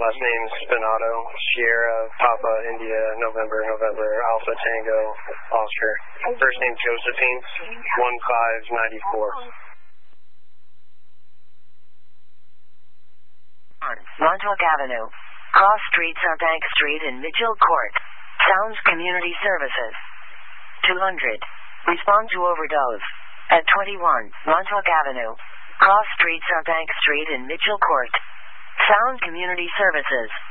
Last name Spinato. Sierra, Papa, India, November, Alpha, Tango, Oscar. First name Josephine. 1594. Montauk Avenue. Cross Street, Bank Street and Mitchell Court. Sounds Community Services. 200. Respond to overdose. At 21, Montauk Avenue. Cross Street, Bank Street and Mitchell Court. Sound Community Services.